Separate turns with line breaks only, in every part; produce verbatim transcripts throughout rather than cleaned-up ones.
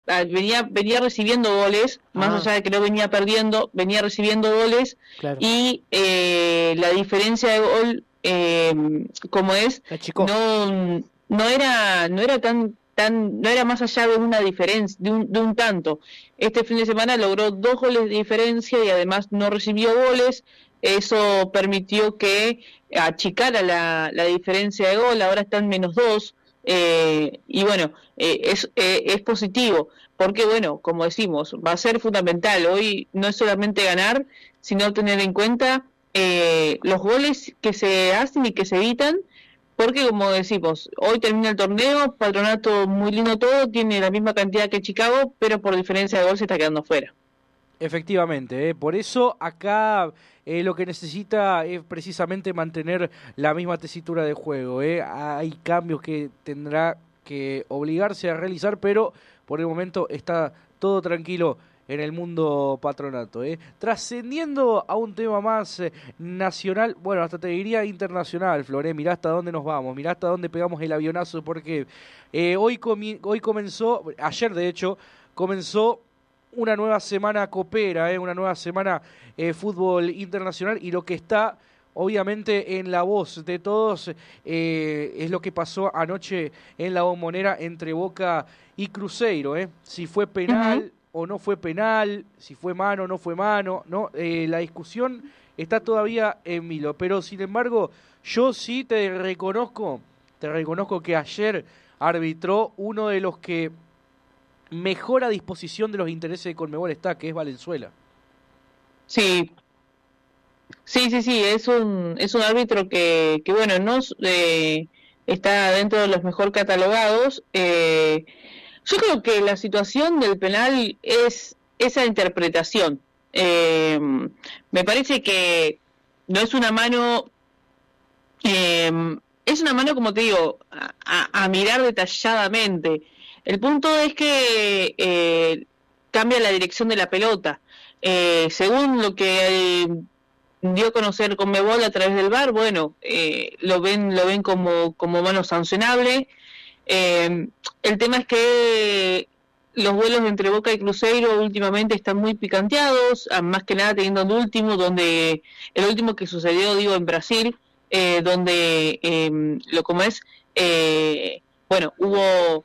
venía venía recibiendo goles, más
Ah,
allá de que no venía perdiendo, venía recibiendo goles
claro.
y eh, la diferencia de gol, eh, como es,
La chico.
no no era no era tan tan no era más allá de una diferencia de un, de un tanto. Este fin de semana logró dos goles de diferencia y además no recibió goles. Eso permitió que achicara la, la diferencia de gol. Ahora están menos dos. Eh, y bueno, eh, es, eh, es positivo, porque bueno, como decimos, va a ser fundamental. Hoy no es solamente ganar, sino tener en cuenta eh, los goles que se hacen y que se evitan, porque como decimos, hoy termina el torneo, Patronato muy lindo todo, tiene la misma cantidad que Chicago, pero por diferencia de gol se está quedando fuera.
Efectivamente, ¿eh? Por eso acá eh, lo que necesita es precisamente mantener la misma tesitura de juego. ¿eh? Hay cambios que tendrá que obligarse a realizar, pero por el momento está todo tranquilo en el mundo Patronato. ¿eh? Trascendiendo a un tema más eh, nacional, bueno, hasta te diría internacional, Floré, mirá hasta dónde nos vamos, mirá hasta dónde pegamos el avionazo, porque eh, hoy, comi- hoy comenzó, ayer de hecho, comenzó una nueva semana copera, ¿eh? Una nueva semana eh, fútbol internacional, y lo que está obviamente en la voz de todos eh, es lo que pasó anoche en la Bombonera entre Boca y Cruzeiro. ¿eh? Si fue
Uh-huh.
penal o no fue penal, si fue mano o no fue mano, ¿no? Eh, la discusión está todavía en vilo, pero sin embargo yo sí te reconozco, te reconozco que ayer arbitró uno de los que mejor a disposición de los intereses de Conmebol está, que es Valenzuela.
Sí, sí, sí, sí, es un, es un árbitro que, que bueno, no eh, está dentro de los mejor catalogados. Eh, yo creo que la situación del penal es esa interpretación. Eh, Me parece que no es una mano, eh, es una mano, como te digo, a, a, a mirar detalladamente. El punto es que eh, cambia la dirección de la pelota. Eh, según lo que eh, dio a conocer Conmebol a través del V A R, bueno, eh, lo ven lo ven como, como mano sancionable. Eh, el tema es que los vuelos entre Boca y Cruzeiro últimamente están muy picanteados, más que nada teniendo el último, donde el último que sucedió, digo, en Brasil, eh, donde eh, lo como es, eh, bueno, hubo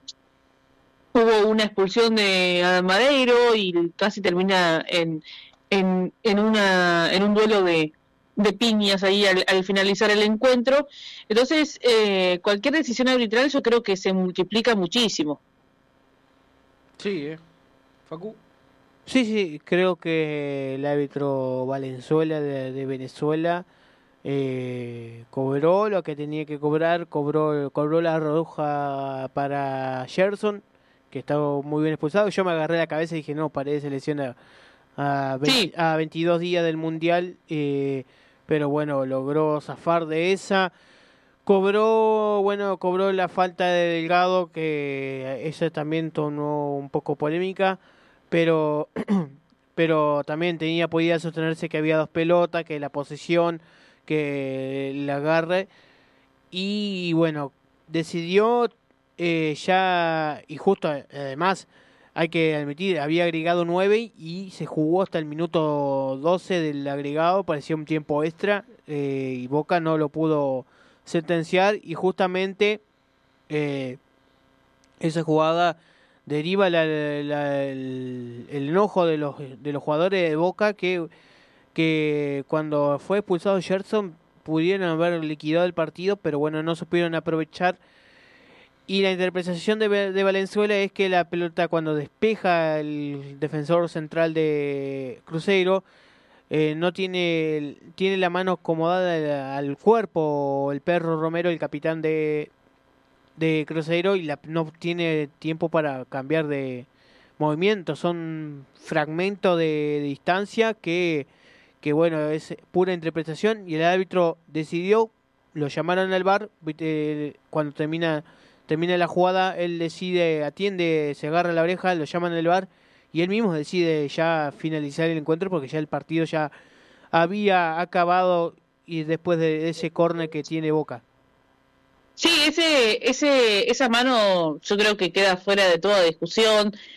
hubo una expulsión de Adam Madeiro y casi termina en en, en una en un duelo de de piñas ahí al, al finalizar el encuentro. Entonces, eh, cualquier decisión arbitral yo creo que se multiplica muchísimo.
Sí, ¿eh? Facu.
Sí, sí, creo que el árbitro Valenzuela de, de Venezuela eh, cobró lo que tenía que cobrar, cobró, cobró la roja para Gerson, que estaba muy bien expulsado. Yo me agarré la cabeza y dije, no, parece lesión a, a, veinte
Sí,
a veintidós días del Mundial, eh, pero bueno, logró zafar de esa. Cobró, bueno, cobró la falta de Delgado, que esa también tornó un poco polémica, pero pero también tenía podía sostenerse que había dos pelotas, que la posesión, que el agarre, y bueno, decidió eh, ya, y justo eh, además hay que admitir, había agregado nueve y se jugó hasta el minuto doce del agregado, parecía un tiempo extra, eh, y Boca no lo pudo sentenciar, y justamente eh, esa jugada deriva la- la- el, el enojo de los, de los jugadores de Boca que, que cuando fue expulsado Gerson pudieron haber liquidado el partido, pero bueno, no supieron aprovechar. Y la interpretación de, de Valenzuela es que la pelota cuando despeja el defensor central de Cruzeiro eh, no tiene, tiene la mano acomodada al, al cuerpo, el perro Romero, el capitán de, de Cruzeiro, y la, no tiene tiempo para cambiar de movimiento. Son fragmentos de, de distancia que, que, bueno, es pura interpretación. Y el árbitro decidió, lo llamaron al V A R, viste, cuando termina, termina la jugada, él decide, atiende, se agarra la oreja, lo llaman al V A R. Y él mismo decide ya finalizar el encuentro porque ya el partido ya había acabado y después de ese córner que tiene Boca.
sí, ese, ese, esa mano yo creo que queda fuera de toda discusión.